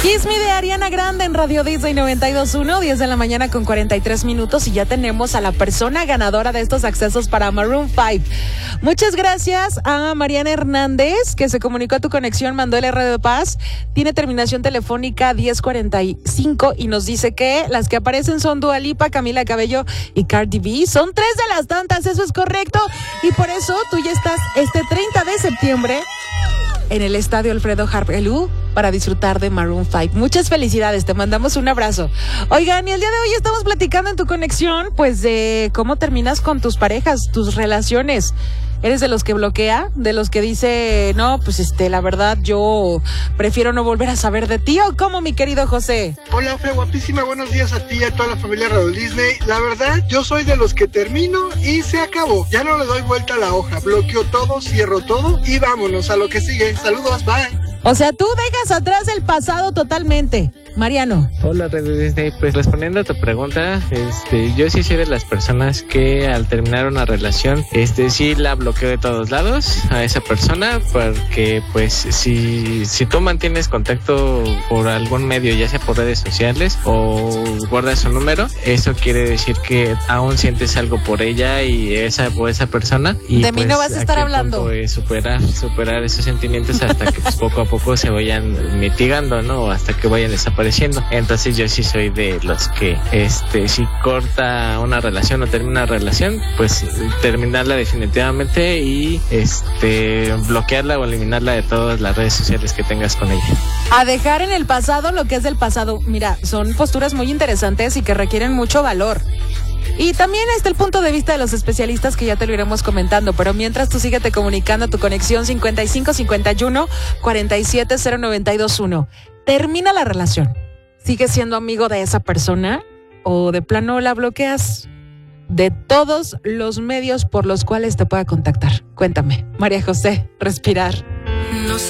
Kiss Me de Ariana Grande en Radio Disney 92.1, 10 de la mañana con 43 minutos y ya tenemos a la persona ganadora de estos accesos para Maroon 5. Muchas gracias a Mariana Hernández, que se comunicó a tu conexión, mandó el R de Paz, tiene terminación telefónica 1045 y nos dice que las que aparecen son Dua Lipa, Camila Cabello y Cardi B. Son 3 de las tantas, eso es correcto, y por eso tú ya estás este 30 de septiembre en el Estadio Alfredo Harpelú para disfrutar de Maroon 5. Muchas felicidades, te mandamos un abrazo. Oigan, y el día de hoy estamos platicando en tu conexión, pues de cómo terminas con tus parejas, tus relaciones. ¿Eres de los que bloquea? ¿De los que dice, no, pues la verdad, yo prefiero no volver a saber de ti? ¿O cómo, mi querido José? Hola, Fe, guapísima, buenos días a ti y a toda la familia Radio Disney. La verdad, yo soy de los que termino y se acabó. Ya no le doy vuelta a la hoja. Bloqueo todo, cierro todo y vámonos a lo que sigue. Saludos, bye. O sea, tú dejas atrás el pasado totalmente. Mariano. Hola, Radio Disney. Pues respondiendo a tu pregunta, yo sí soy de las personas que al terminar una relación, sí la bloqueo de todos lados a esa persona, porque pues si tú mantienes contacto por algún medio, ya sea por redes sociales o guardas su número, eso quiere decir que aún sientes algo por ella y esa persona. Y de mí no vas a estar hablando. Superar esos sentimientos hasta que pues, poco a poco se vayan mitigando, ¿no? Hasta que vayan desapareciendo. Entonces yo sí soy de los que si corta una relación o termina una relación, pues terminarla definitivamente y bloquearla o eliminarla de todas las redes sociales que tengas con ella. A dejar en el pasado lo que es del pasado. Mira, son posturas muy interesantes y que requieren mucho valor. Y también está el punto de vista de los especialistas que ya te lo iremos comentando, pero mientras tú síguete comunicando a tu conexión 5551 47092.1. Termina la relación. ¿Sigues siendo amigo de esa persona o de plano la bloqueas de todos los medios por los cuales te pueda contactar? Cuéntame. María José, respirar. No sé.